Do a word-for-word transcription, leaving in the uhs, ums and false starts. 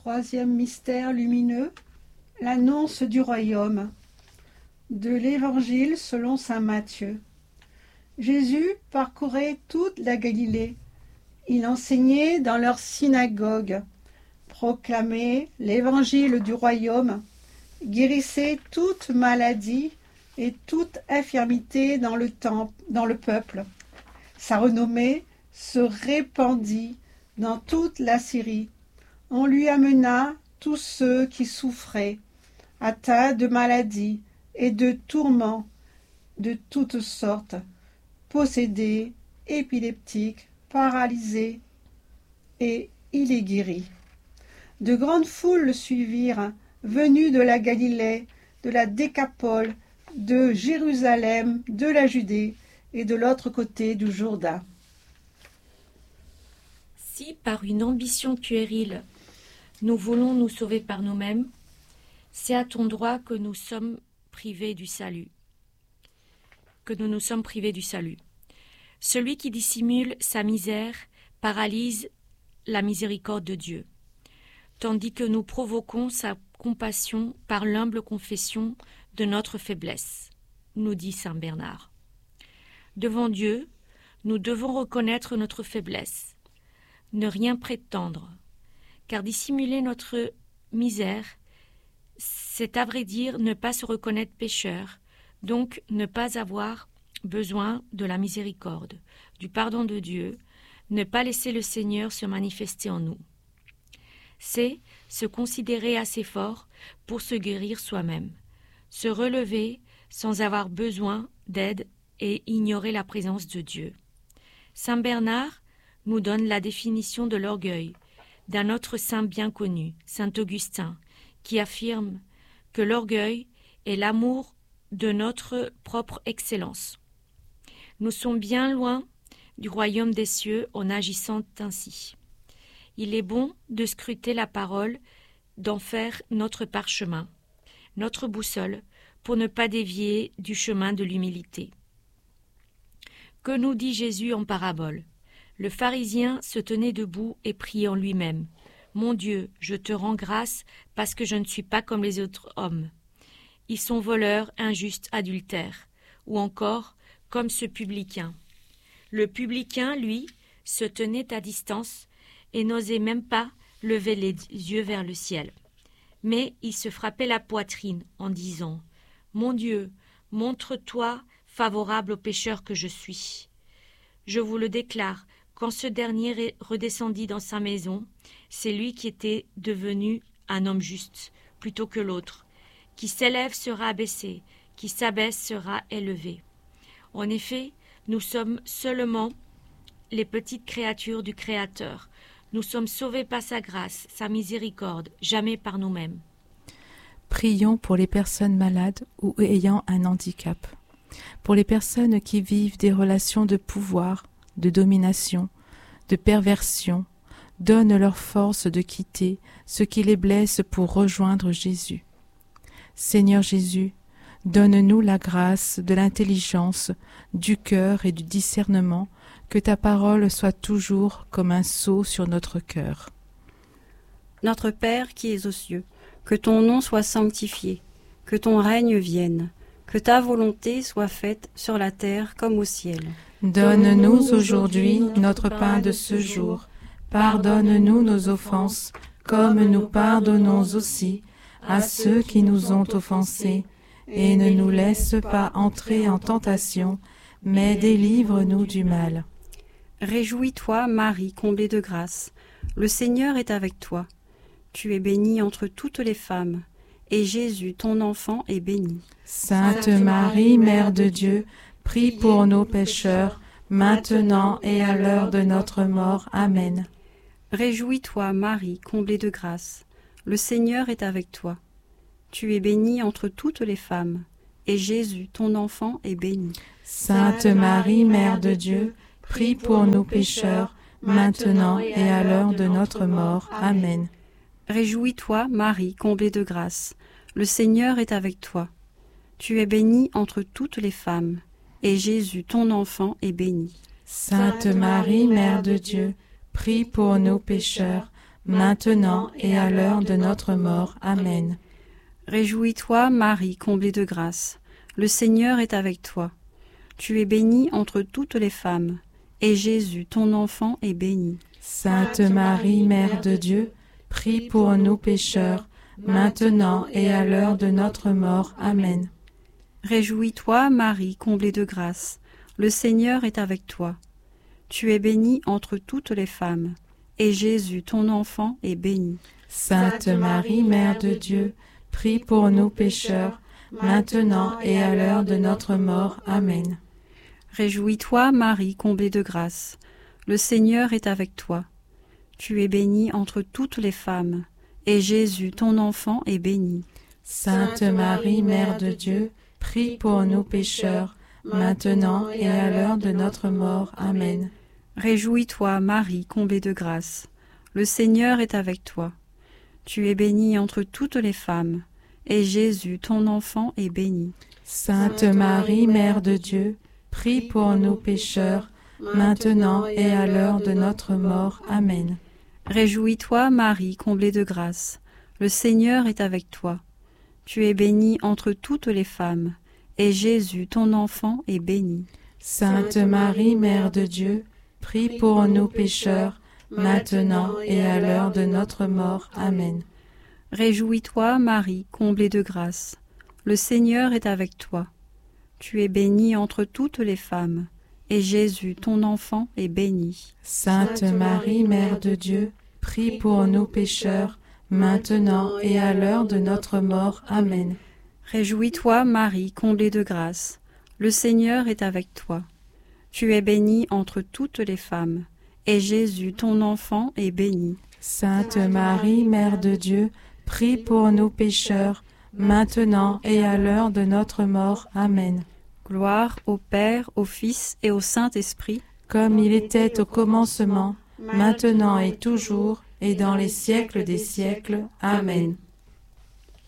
Troisième mystère lumineux, l'annonce du royaume. De l'Évangile selon saint Matthieu. Jésus parcourait toute la Galilée. Il enseignait dans leurs synagogues, proclamait l'Évangile du royaume, guérissait toute maladie et toute infirmité dans le temple, dans le peuple. Sa renommée se répandit dans toute la Syrie. On lui amena tous ceux qui souffraient, atteints de maladies et de tourments de toutes sortes, possédés, épileptiques, paralysés, et il les guérit. De grandes foules le suivirent, venues de la Galilée, de la Décapole, de Jérusalem, de la Judée et de l'autre côté du Jourdain. Si, par une ambition puérile, nous voulons nous sauver par nous-mêmes, c'est à ton droit que nous sommes privés du salut. Que nous nous sommes privés du salut. Celui qui dissimule sa misère paralyse la miséricorde de Dieu, tandis que nous provoquons sa compassion par l'humble confession de notre faiblesse, nous dit saint Bernard. Devant Dieu, nous devons reconnaître notre faiblesse, ne rien prétendre, car dissimuler notre misère, c'est à vrai dire ne pas se reconnaître pécheur, donc ne pas avoir besoin de la miséricorde, du pardon de Dieu, ne pas laisser le Seigneur se manifester en nous. C'est se considérer assez fort pour se guérir soi-même, se relever sans avoir besoin d'aide et ignorer la présence de Dieu. Saint Bernard nous donne la définition de l'orgueil d'un autre saint bien connu, saint Augustin, qui affirme que l'orgueil est l'amour de notre propre excellence. Nous sommes bien loin du royaume des cieux en agissant ainsi. Il est bon de scruter la parole, d'en faire notre parchemin, notre boussole, pour ne pas dévier du chemin de l'humilité. Que nous dit Jésus en parabole ? Le pharisien se tenait debout et priait en lui-même. « Mon Dieu, je te rends grâce parce que je ne suis pas comme les autres hommes. Ils sont voleurs, injustes, adultères. » Ou encore, comme ce publicain. Le publicain, lui, se tenait à distance et n'osait même pas lever les yeux vers le ciel. Mais il se frappait la poitrine en disant « Mon Dieu, montre-toi favorable au pécheur que je suis. » Je vous le déclare, quand ce dernier redescendit dans sa maison, c'est lui qui était devenu un homme juste, plutôt que l'autre. Qui s'élève sera abaissé, qui s'abaisse sera élevé. En effet, nous sommes seulement les petites créatures du Créateur. Nous sommes sauvés par sa grâce, sa miséricorde, jamais par nous-mêmes. Prions pour les personnes malades ou ayant un handicap, pour les personnes qui vivent des relations de pouvoir, de domination, de perversion. Donne leur force de quitter ce qui les blesse pour rejoindre Jésus. Seigneur Jésus, donne-nous la grâce de l'intelligence, du cœur et du discernement, que ta parole soit toujours comme un sceau sur notre cœur. Notre Père qui es aux cieux, que ton nom soit sanctifié, que ton règne vienne, que ta volonté soit faite sur la terre comme au ciel. Donne-nous aujourd'hui notre pain de ce jour. Pardonne-nous nos offenses, comme nous pardonnons aussi à ceux qui nous ont offensés, et ne nous laisse pas entrer en tentation, mais délivre-nous du mal. Réjouis-toi, Marie, comblée de grâce, le Seigneur est avec toi. Tu es bénie entre toutes les femmes, et Jésus, ton enfant, est béni. Sainte Marie, Mère de Dieu, prie pour nos pécheurs, maintenant et à l'heure de notre mort. Amen. Réjouis-toi, Marie, comblée de grâce, le Seigneur est avec toi. Tu es bénie entre toutes les femmes, et Jésus, ton enfant, est béni. Sainte Marie, Mère de Dieu, prie pour nous pécheurs, maintenant et à l'heure de notre mort. Amen. Réjouis-toi, Marie, comblée de grâce, le Seigneur est avec toi. Tu es bénie entre toutes les femmes, et Jésus, ton enfant, est béni. Sainte Marie, Mère de Dieu, prie pour nous pécheurs, maintenant et à l'heure de notre mort. Amen. Réjouis-toi, Marie, comblée de grâce. Le Seigneur est avec toi. Tu es bénie entre toutes les femmes, et Jésus, ton enfant, est béni. Sainte Marie, Mère de Dieu, prie pour nous pécheurs, maintenant et à l'heure de notre mort. Amen. Réjouis-toi, Marie, comblée de grâce. Le Seigneur est avec toi. Tu es bénie entre toutes les femmes, et Jésus, ton enfant, est béni. Sainte Marie, Mère de Dieu, prie pour nous pécheurs, maintenant et à l'heure de notre mort. Amen. Réjouis-toi, Marie, comblée de grâce. Le Seigneur est avec toi. Tu es bénie entre toutes les femmes, et Jésus, ton enfant, est béni. Sainte Marie, Mère de Dieu, prie pour nous pécheurs, maintenant et à l'heure de notre mort. Amen. Réjouis-toi, Marie, comblée de grâce. Le Seigneur est avec toi. Tu es bénie entre toutes les femmes, et Jésus, ton enfant, est béni. Sainte Marie, Mère de Dieu, prie pour nous pécheurs, maintenant et à l'heure de notre mort. Amen. Réjouis-toi, Marie, comblée de grâce. Le Seigneur est avec toi. Tu es bénie entre toutes les femmes, et Jésus, ton enfant, est béni. Sainte Marie, Mère de Dieu, prie pour nous pécheurs, maintenant et à l'heure de notre mort. Amen. Réjouis-toi, Marie, comblée de grâce. Le Seigneur est avec toi. Tu es bénie entre toutes les femmes, et Jésus, ton enfant, est béni. Sainte Marie, Mère de Dieu, prie pour nous pécheurs, maintenant et à l'heure de notre mort. Amen. Réjouis-toi, Marie, comblée de grâce. Le Seigneur est avec toi. Tu es bénie entre toutes les femmes, et Jésus, ton enfant, est béni. Sainte Marie, Mère de Dieu, prie pour nous pécheurs, maintenant et à l'heure de notre mort. Amen. Gloire au Père, au Fils et au Saint-Esprit, comme il était au commencement, maintenant et toujours, et dans les siècles des siècles. Amen.